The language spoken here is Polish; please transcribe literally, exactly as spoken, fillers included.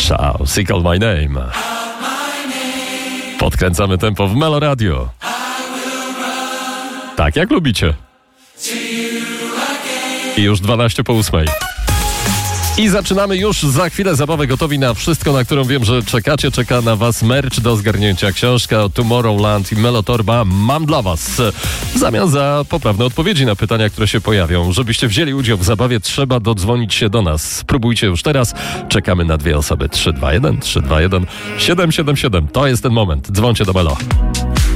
Shout, Say Call My Name. Podkręcamy tempo w Melo Radio. Tak jak lubicie. I już dwanaście po ósmej. I zaczynamy już za chwilę zabawę, gotowi na wszystko, na którą wiem, że czekacie. Czeka na was merch do zgarnięcia, książka Tomorrowland i Melotorba mam dla was. W zamian za poprawne odpowiedzi na pytania, które się pojawią. Żebyście wzięli udział w zabawie, trzeba dodzwonić się do nas. Spróbujcie już teraz. Czekamy na dwie osoby. trzy dwa jeden, trzy dwa jeden, siedem siedem siedem. To jest ten moment. Dzwońcie do Melo.